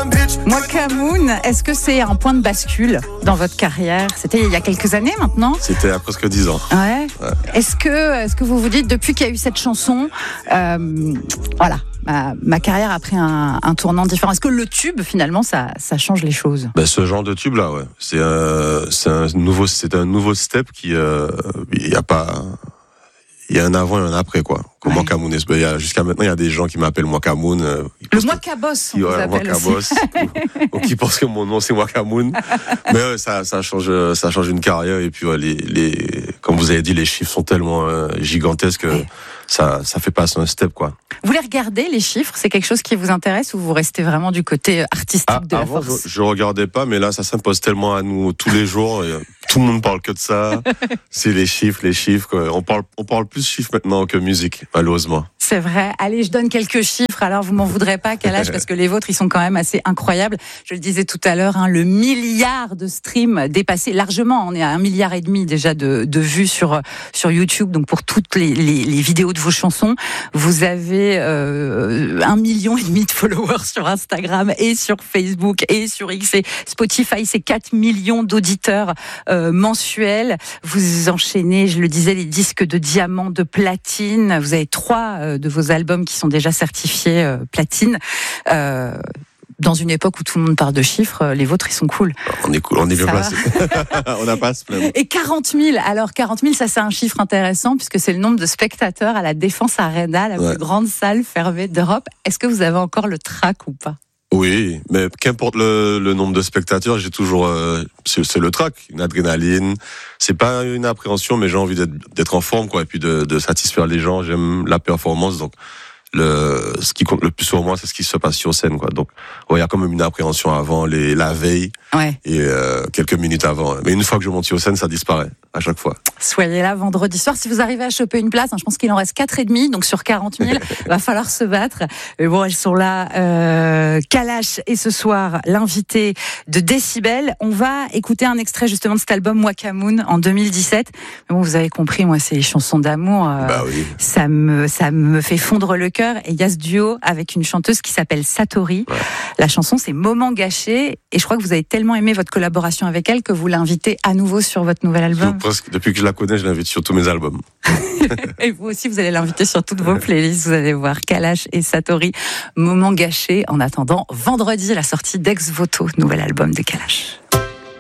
Wakamoon, est-ce que c'est un point de bascule dans votre carrière? C'était il y a quelques années maintenant? C'était il y a presque 10 ans. Ouais. Est-ce que vous vous dites, depuis qu'il y a eu cette chanson, voilà, ma carrière a pris un tournant différent? Est-ce que le tube, finalement, ça change les choses? Ce genre de tube là, ouais, c'est un nouveau step qui il y a un avant et un après, quoi. Comme Wakamoon. Jusqu'à maintenant, il y a des gens qui m'appellent Wakamoon. Le Wakaboss, on vous appelle aussi. Ou qui pensent que mon nom c'est Wakamoon. Mais ouais, ça change une carrière. Et puis comme vous avez dit, les chiffres sont tellement gigantesques que ça fait passer un step, quoi. Vous les regardez, les chiffres? C'est quelque chose qui vous intéresse, ou vous restez vraiment du côté artistique de la avant, force? je regardais pas, mais là, ça s'impose tellement à nous tous les jours. Et tout le monde parle que de ça. C'est les chiffres, quoi. On parle plus chiffres maintenant que musique, malheureusement. C'est vrai. Allez, je donne quelques chiffres. Alors, vous m'en voudrez pas, Kalash, parce que les vôtres, ils sont quand même assez incroyables. Je le disais tout à l'heure, le milliard de streams dépassé largement. On est à 1,5 milliard déjà de vues sur YouTube. Donc, pour toutes les vidéos de vos chansons, vous avez 1,5 million de followers sur Instagram et sur Facebook et sur X et Spotify. C'est 4 millions d'auditeurs mensuels. Vous enchaînez, je le disais, les disques de diamant, de platine. Vous avez 3 de vos albums qui sont déjà certifiés platine. Dans une époque où tout le monde parle de chiffres, les vôtres, ils sont cool. On est cool, on est bien placés. On n'a pas à se plaindre. Et 40 000, alors 40 000, ça c'est un chiffre intéressant puisque c'est le nombre de spectateurs à la Défense Arena, la plus grande salle fermée d'Europe. Est-ce que vous avez encore le trac ou pas? Oui, mais qu'importe le nombre de spectateurs, j'ai toujours c'est le trac, une adrénaline. C'est pas une appréhension, mais j'ai envie d'être en forme, quoi, et puis de satisfaire les gens. J'aime la performance, donc ce qui compte le plus pour moi, c'est ce qui se passe sur scène, quoi. Donc, il y a quand même une appréhension avant, la veille, et quelques minutes avant. Mais une fois que je monte sur scène, ça disparaît à chaque fois. Soyez là vendredi soir si vous arrivez à choper une place. Je pense qu'il en reste 4,5, donc sur 40 000, va falloir se battre. Mais bon, elles sont là. Kalash et ce soir l'invité de Décibel. On va écouter un extrait justement de cet album Wakamoon en 2017. Mais bon, vous avez compris, moi, c'est les chansons d'amour. Oui. Ça me fait fondre le cœur. Et il y a ce duo avec une chanteuse qui s'appelle Satori. Ouais. La chanson, c'est Moment gâché. Et je crois que vous avez tellement aimé votre collaboration avec elle que vous l'invitez à nouveau sur votre nouvel album. Presque, depuis que je la connais, je l'invite sur tous mes albums. Et vous aussi, vous allez l'inviter sur toutes vos playlists. Vous allez voir Kalash et Satori, Moment gâché. En attendant, vendredi, la sortie d'Ex Voto, nouvel album de Kalash.